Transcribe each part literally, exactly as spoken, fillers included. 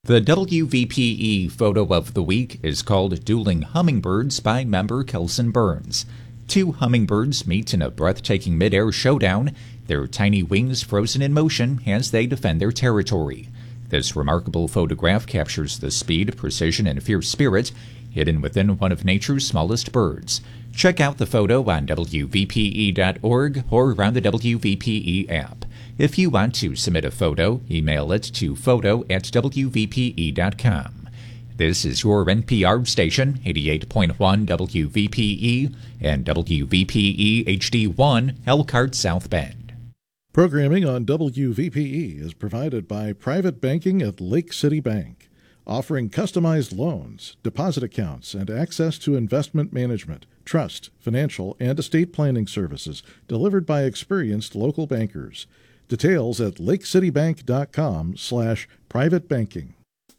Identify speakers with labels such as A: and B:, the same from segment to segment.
A: The W V P E photo of the week is called Dueling Hummingbirds by member Kelson Burns. Two hummingbirds meet in a breathtaking mid-air showdown, their tiny wings frozen in motion as they defend their territory. This remarkable photograph captures the speed, precision, and fierce spirit hidden within one of nature's smallest birds. Check out the photo on W V P E dot org or on the W V P E app. If you want to submit a photo, email it to photo at W V P E dot com. This is your N P R station, eighty-eight point one W V P E and W V P E H D one, Elkhart, South Bend.
B: Programming on W V P E is provided by Private Banking at Lake City Bank, offering customized loans, deposit accounts, and access to investment management, trust, financial, and estate planning services delivered by experienced local bankers. Details at lakecitybank.com slash private banking.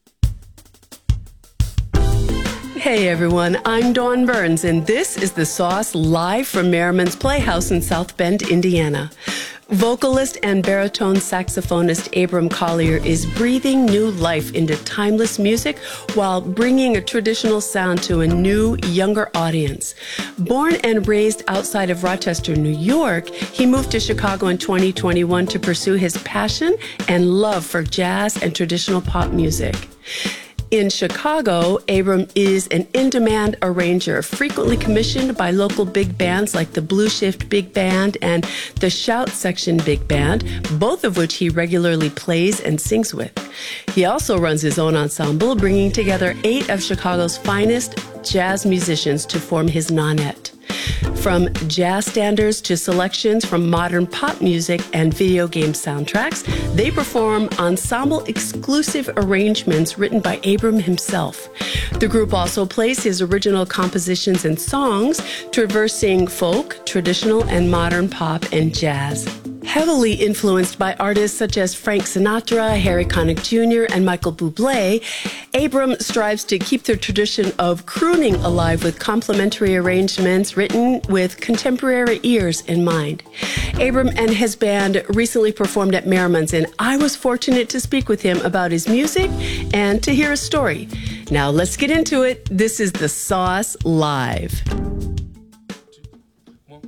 C: Hey everyone, I'm Dawn Burns, and this is The Sauce live from Merriman's Playhouse in South Bend, Indiana. Vocalist and baritone saxophonist Abram Collier is breathing new life into timeless music while bringing a traditional sound to a new, younger audience. Born and raised outside of Rochester, New York, he moved to Chicago in twenty twenty-one to pursue his passion and love for jazz and traditional pop music. In Chicago, Abram is an in-demand arranger, frequently commissioned by local big bands like the Blue Shift Big Band and the Shout Section Big Band, both of which he regularly plays and sings with. He also runs his own ensemble, bringing together eight of Chicago's finest jazz musicians to form his Nonet. From jazz standards to selections from modern pop music and video game soundtracks, they perform ensemble-exclusive arrangements written by Abram himself. The group also plays his original compositions and songs, traversing folk, traditional, and modern pop and jazz. Heavily influenced by artists such as Frank Sinatra, Harry Connick Junior, and Michael Bublé, Abram strives to keep the tradition of crooning alive with complementary arrangements written with contemporary ears in mind. Abram and his band recently performed at Merriman's, and I was fortunate to speak with him about his music and to hear his story. Now let's get into it. This is The Sauce Live.